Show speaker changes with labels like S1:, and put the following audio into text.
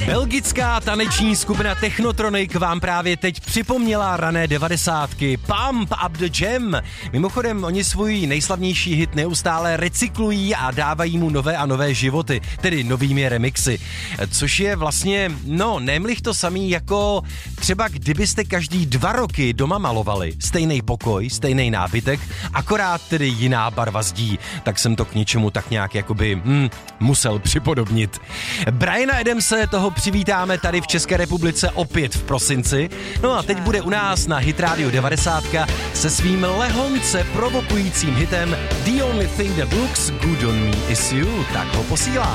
S1: Belgická taneční skupina Technotronic vám právě teď připomněla rané 90. Pump Up the Jam. Mimochodem, oni svůj nejslavnější hit neustále recyklují a dávají mu nové a nové životy, tedy novými remixy. Což je vlastně, nemlich to samý jako třeba kdybyste každý 2 roky doma malovali stejný pokoj, stejný nábytek, akorát tedy jiná barva zdí. Tak jsem to k něčemu tak nějak jakoby musel připodobnit. Briana Adamse toho přivítáme tady v České republice opět v prosinci. No a teď bude u nás na Hit Radio 90 se svým lehonce provokujícím hitem The Only Thing That Looks Good on Me Is You. Tak ho posílám.